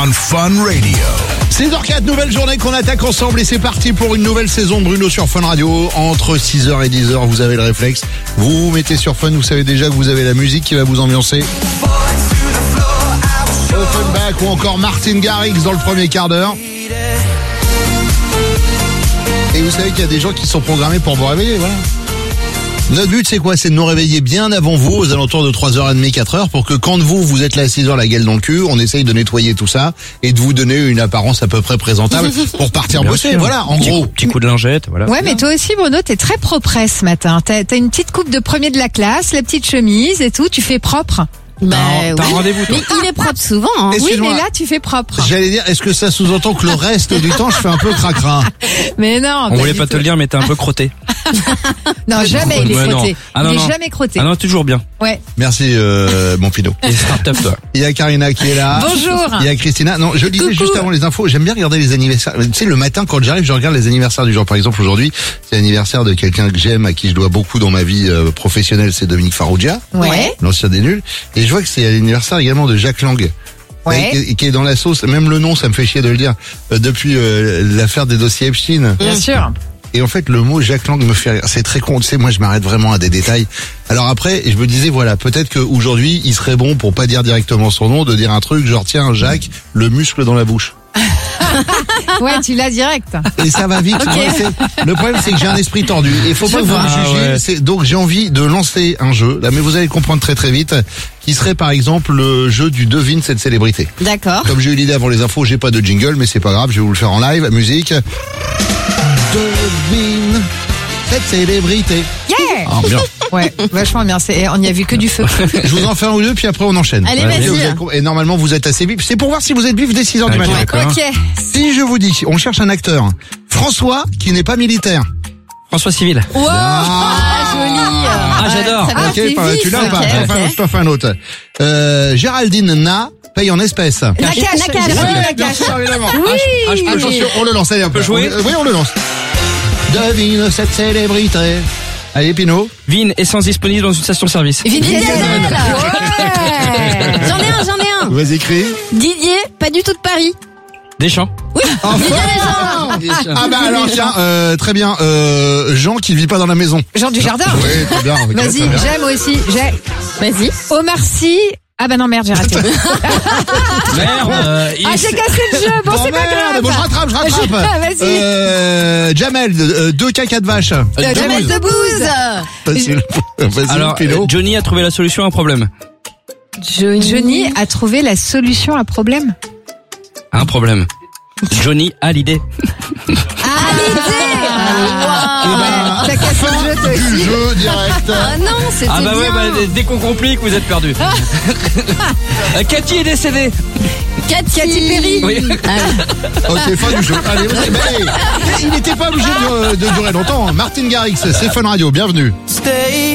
on Fun Radio. 6h04, nouvelle journée qu'on attaque ensemble et c'est parti pour une nouvelle saison de Bruno sur Fun Radio. Entre 6h et 10h, vous avez le réflexe. Vous mettez sur Fun, vous savez déjà que vous avez la musique qui va vous ambiancer. Offenbach ou encore Martin Garrix dans le premier quart d'heure. Et vous savez qu'il y a des gens qui sont programmés pour vous réveiller, voilà. Notre but, c'est quoi? C'est de nous réveiller bien avant vous, aux alentours de 3h30, 4h, pour que quand vous êtes là à 6h, la gueule dans le cul, on essaye de nettoyer tout ça et de vous donner une apparence à peu près présentable pour partir bosser. Sûr. Voilà, en gros. Petit coup de lingette, voilà. Ouais, mais toi aussi, Bruno, t'es très propre ce matin. T'as une petite coupe de premier de la classe, la petite chemise et tout, tu fais propre. T'as un rendez-vous, toi. Mais il est propre souvent. Hein. Oui, Excuse-moi. mais là, tu fais propre. J'allais dire, est-ce que ça sous-entend que le reste du temps, je fais un peu cracra? Mais non. On voulait pas te le dire, mais t'es un peu crotté. Non, jamais il est Ouais, non. crotté. Ah, non, Il est non. jamais crotté. Ah non, toujours bien. Ouais. Merci, mon Pino. Et start-up, toi. Il y a Karina qui est là. Bonjour. Il y a Christina. Non, je le disais Coucou. juste avant les infos, j'aime bien regarder les anniversaires. Tu sais, le matin, quand j'arrive, je regarde les anniversaires du jour. Par exemple, aujourd'hui, c'est l'anniversaire de quelqu'un que j'aime, à qui je dois beaucoup dans ma vie professionnelle, c'est Dominique Farrugia, Ouais. l'ancien des nuls. Et je vois que c'est l'anniversaire également de Jacques Lang. Ouais. Et qui est dans la sauce. Même le nom, ça me fait chier de le dire. Depuis l'affaire des dossiers Epstein. Bien sûr. Et en fait, le mot Jacques Lang me fait rire. C'est très con. Tu sais, moi, je m'arrête vraiment à des détails. Alors après, je me disais, voilà, peut-être qu'aujourd'hui, il serait bon, pour pas dire directement son nom, de dire un truc genre, tiens, Jacques, le muscle dans la bouche. Ouais, tu l'as direct. Et ça va vite. Ouais, le problème, c'est que j'ai un esprit tordu. Et faut pas que vous me vois. jugiez. Ah ouais. Donc, j'ai envie de lancer un jeu. Là, mais vous allez comprendre très très vite. Qui serait, par exemple, le jeu du devine cette célébrité. D'accord. Comme j'ai eu l'idée avant les infos, j'ai pas de jingle, mais c'est pas grave, je vais vous le faire en live. Musique. Devine cette célébrité. Yeah. Ah, bien. Ouais, vachement bien. On n'y a vu que du feu. Je vous en fais un ou deux, puis après on enchaîne. Allez, vas-y. Et vous êtes- Et normalement, vous êtes assez vif. C'est pour voir si vous êtes vif dès 6h du Ok. matin. D'accord. Ok. Si je vous dis, on cherche un acteur. François, qui n'est pas militaire. François Civil. Wow. Joli. Ah, j'adore. Ça va, Ok, c'est tu vif, l'as ou pas? ok. Je t'en fais un autre. Géraldine Na paye en espèces. Nakache. Nakache. Géraldine bien Nakache. sûr, évidemment. Oui. Attention, on le lance. Allez, un peu jouer Oui, on le lance. Devine cette célébrité. Allez, Pino. Vin, essence disponible dans une station-service. Vin Diesel. Ouais. J'en ai un. Vas-y, écris. Didier, pas du tout de Paris. Deschamps. Enfin. Ah bah alors tiens, très bien. Jean qui vit pas dans la maison. Jean du Jardin. Oui, très bien. ok, Vas-y, très bien. j'aime aussi. Vas-y. Omar Sy. Ah bah non, merde, j'ai raté. Merde. Ah, j'ai cassé le jeu. Bon, c'est pas grave. Bon, je rattrape. Vas-y. Jamel, 2 caca de vache. Jamel Debbouze. Facile. Vas-y, Alors, Pino. Johnny a trouvé la solution à un problème. Johnny a trouvé la solution à un problème. Un problème. Johnny a l'idée. T'as cassé le jeu, toi Du aussi. jeu direct. Ah non, c'était Ah bah ouais, bien. bah, dès qu'on complique, vous êtes perdu. Cathy est décédée. Katy Perry. Oui. Ok, fin du jeu. Allez, il n'était pas obligé de durer longtemps. Martin Garrix, c'est Fun Radio. Bienvenue.